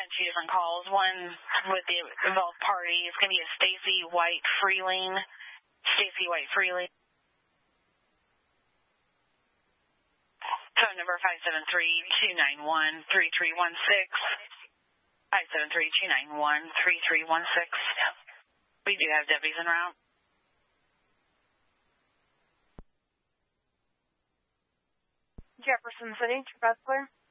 had two different calls. One with the involved party is going to be a Stacy White Freeling. Stacy White Freeling. Phone number 573-291-3316. 573-291-3316. We do have deputies en route. Jefferson City, Beth Claire.